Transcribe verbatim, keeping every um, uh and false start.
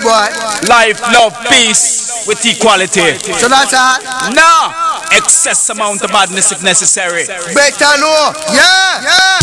boy. Life, love, peace with equality. So that's all. No excess amount of badness if necessary. Better know. Yeah, yeah.